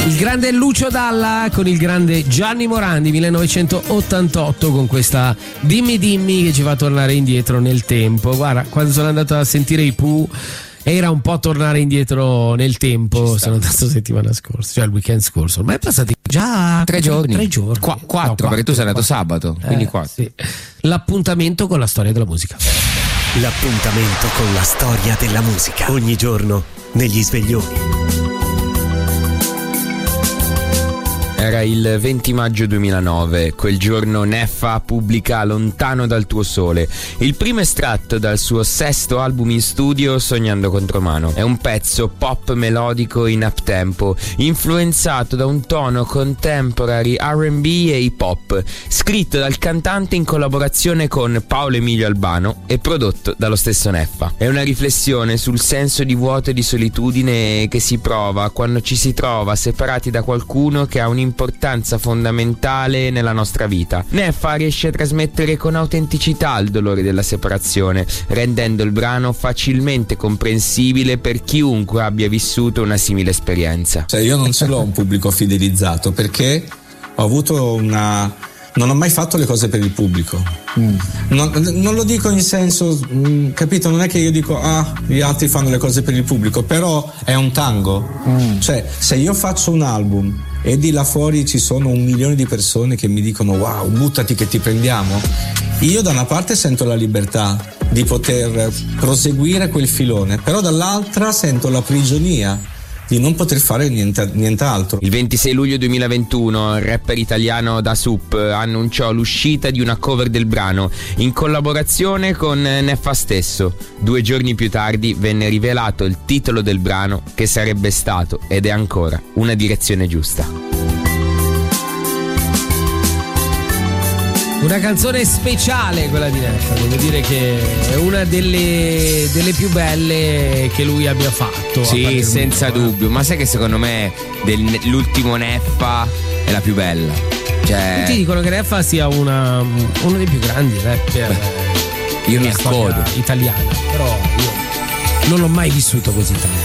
Il grande Lucio Dalla con il grande Gianni Morandi, 1988, con questa Dimmi Dimmi che ci fa tornare indietro nel tempo. Guarda, quando sono andato a sentire i Pooh era un po' tornare indietro nel tempo. Sono andato settimana scorsa, cioè il weekend scorso. Ormai è passati già 3 giorni. 3 giorni. Quattro, perché tu sei andato sabato, quindi 4. Sì. L'appuntamento con la storia della musica. L'appuntamento con la storia della musica. Ogni giorno negli sveglioni. Era il 20 maggio 2009, quel giorno Neffa pubblica Lontano dal tuo sole, il primo estratto dal suo 6º album in studio Sognando Contromano. È un pezzo pop melodico in uptempo, influenzato da un tono contemporary R&B e hip hop, scritto dal cantante in collaborazione con Paolo Emilio Albano e prodotto dallo stesso Neffa. È una riflessione sul senso di vuoto e di solitudine che si prova quando ci si trova separati da qualcuno che ha un'importanza fondamentale nella nostra vita. Neffa riesce a trasmettere con autenticità il dolore della separazione, rendendo il brano facilmente comprensibile per chiunque abbia vissuto una simile esperienza. Cioè, io non ce l'ho un pubblico fidelizzato perché ho avuto non ho mai fatto le cose per il pubblico. Non lo dico in senso, capito? Non è che io dico gli altri fanno le cose per il pubblico, però è un tango. Cioè, se io faccio un album e di là fuori ci sono 1 milione di persone che mi dicono wow, buttati che ti prendiamo, io da una parte sento la libertà di poter proseguire quel filone, però dall'altra sento la prigionia di non poter fare nient'altro. Il 26 luglio 2021 il rapper italiano Da Sup annunciò l'uscita di una cover del brano in collaborazione con Neffa stesso. 2 giorni più tardi venne rivelato il titolo del brano, che sarebbe stato ed è ancora Una direzione giusta. Una canzone speciale quella di Neffa, devo dire che è una delle più belle che lui abbia fatto. Sì, senza dubbio, ma sai che secondo me l'ultimo Neffa è la più bella. Cioè, tutti dicono che Neffa sia uno dei più grandi rapper io mi accodo italiana, però io non l'ho mai vissuto così tanto.